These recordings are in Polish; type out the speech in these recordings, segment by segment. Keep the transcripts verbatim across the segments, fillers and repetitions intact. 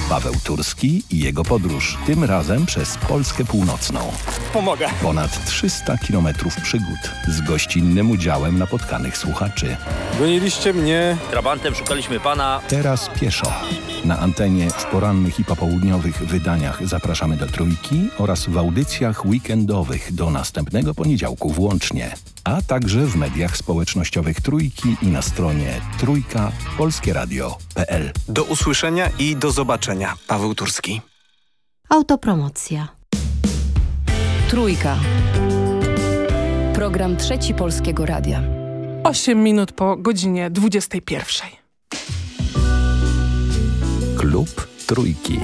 Paweł Turski i jego podróż, tym razem przez Polskę Północną. Pomogę. Ponad trzysta kilometrów przygód z gościnnym udziałem napotkanych słuchaczy. Goniliście mnie. Trabantem szukaliśmy pana. Teraz pieszo. Na antenie w porannych i popołudniowych wydaniach Zapraszamy do Trójki oraz w audycjach weekendowych do następnego poniedziałku włącznie. A także w mediach społecznościowych Trójki i na stronie trójka polskie radio kropka p l. Do usłyszenia i do zobaczenia. Paweł Turski. Autopromocja. Trójka. Program Trzeci Polskiego Radia. osiem minut po godzinie dwudziestej pierwszej. Klub Trójki.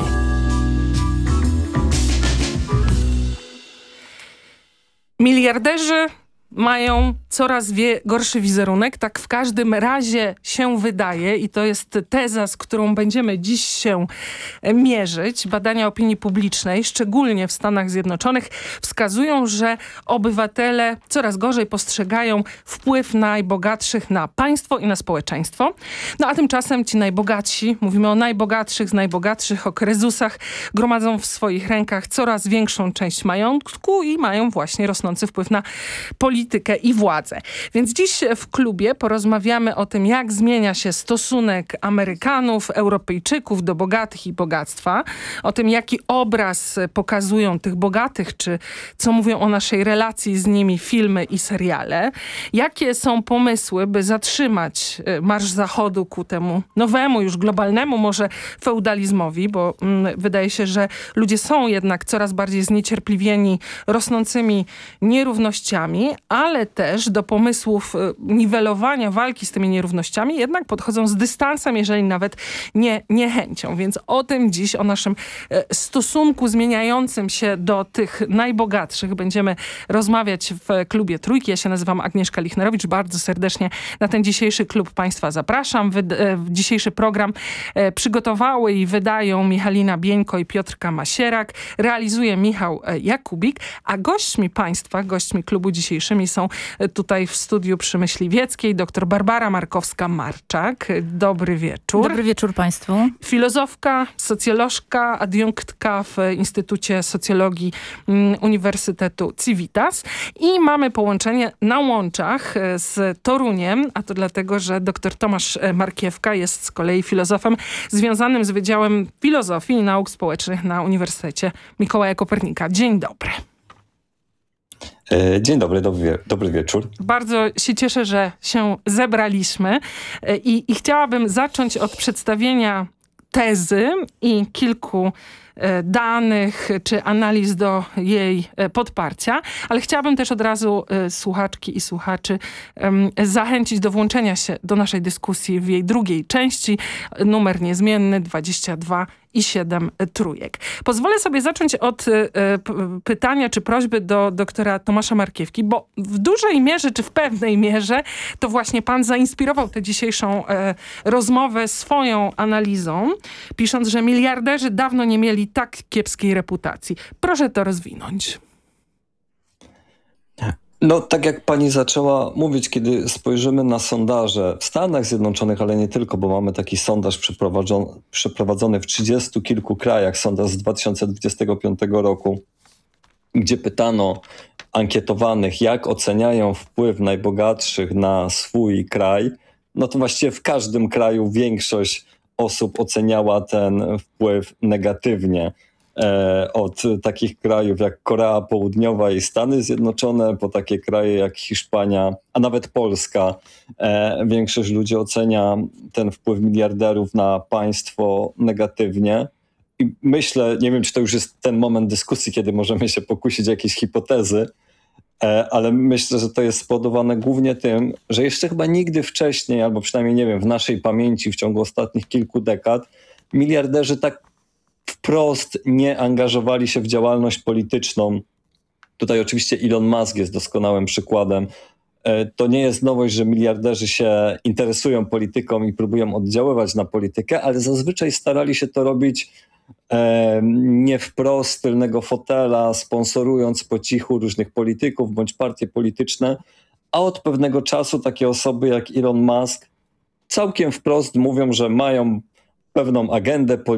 Miliarderzy mają coraz wie, gorszy wizerunek, tak w każdym razie się wydaje i to jest teza, z którą będziemy dziś się mierzyć. Badania opinii publicznej, szczególnie w Stanach Zjednoczonych, wskazują, że obywatele coraz gorzej postrzegają wpływ najbogatszych na państwo i na społeczeństwo. No a tymczasem ci najbogatsi, mówimy o najbogatszych z najbogatszych, o krezusach, gromadzą w swoich rękach coraz większą część majątku i mają właśnie rosnący wpływ na politykę. politykę i władzę. Więc dziś w klubie porozmawiamy o tym, jak zmienia się stosunek Amerykanów, Europejczyków do bogatych i bogactwa. O tym, jaki obraz pokazują tych bogatych, czy co mówią o naszej relacji z nimi filmy i seriale. Jakie są pomysły, by zatrzymać marsz Zachodu ku temu nowemu, już globalnemu może feudalizmowi, bo mm, wydaje się, że ludzie są jednak coraz bardziej zniecierpliwieni rosnącymi nierównościami, ale też do pomysłów niwelowania walki z tymi nierównościami jednak podchodzą z dystansem, jeżeli nawet nie niechęcią. Więc o tym dziś, o naszym stosunku zmieniającym się do tych najbogatszych będziemy rozmawiać w klubie Trójki. Ja się nazywam Agnieszka Lichnerowicz. Bardzo serdecznie na ten dzisiejszy klub Państwa zapraszam. Wy, dzisiejszy program przygotowały i wydają Michalina Bieńko i Piotrka Masierak. Realizuje Michał Jakubik, a gośćmi Państwa, gośćmi klubu dzisiejszymi są tutaj w studiu przy Myśliwieckiej dr Barbara Markowska-Marczak. Dobry wieczór. Dobry wieczór Państwu. Filozofka, socjolożka, adiunktka w Instytucie Socjologii Uniwersytetu Civitas. I mamy połączenie na łączach z Toruniem, a to dlatego, że dr Tomasz Markiewka jest z kolei filozofem związanym z Wydziałem Filozofii i Nauk Społecznych na Uniwersytecie Mikołaja Kopernika. Dzień dobry. Dzień dobry, dobry, dobry wieczór. Bardzo się cieszę, że się zebraliśmy i, i chciałabym zacząć od przedstawienia tezy i kilku danych czy analiz do jej podparcia, ale chciałabym też od razu słuchaczki i słuchaczy zachęcić do włączenia się do naszej dyskusji w jej drugiej części. Numer niezmienny dwadzieścia dwa i siedem trójek. Pozwolę sobie zacząć od y, p- pytania czy prośby do doktora Tomasza Markiewki, bo w dużej mierze czy w pewnej mierze to właśnie pan zainspirował tę dzisiejszą y, rozmowę swoją analizą, pisząc, że miliarderzy dawno nie mieli tak kiepskiej reputacji. Proszę to rozwinąć. No, tak jak pani zaczęła mówić, kiedy spojrzymy na sondaże w Stanach Zjednoczonych, ale nie tylko, bo mamy taki sondaż przeprowadzony, przeprowadzony w trzydziestu kilku krajach, sondaż z dwa tysiące dwudziestego piątego roku, gdzie pytano ankietowanych, jak oceniają wpływ najbogatszych na swój kraj, no to właściwie w każdym kraju większość osób oceniała ten wpływ negatywnie. Od takich krajów jak Korea Południowa i Stany Zjednoczone, po takie kraje jak Hiszpania, a nawet Polska. Większość ludzi ocenia ten wpływ miliarderów na państwo negatywnie. I myślę, nie wiem, czy to już jest ten moment dyskusji, kiedy możemy się pokusić o jakieś hipotezy, ale myślę, że to jest spowodowane głównie tym, że jeszcze chyba nigdy wcześniej, albo przynajmniej nie wiem, w naszej pamięci w ciągu ostatnich kilku dekad, miliarderzy tak wprost nie angażowali się w działalność polityczną. Tutaj oczywiście Elon Musk jest doskonałym przykładem. To nie jest nowość, że miliarderzy się interesują polityką i próbują oddziaływać na politykę, ale zazwyczaj starali się to robić e, nie wprost z tylnego fotela, sponsorując po cichu różnych polityków bądź partie polityczne, a od pewnego czasu takie osoby jak Elon Musk całkiem wprost mówią, że mają pewną agendę polityczną,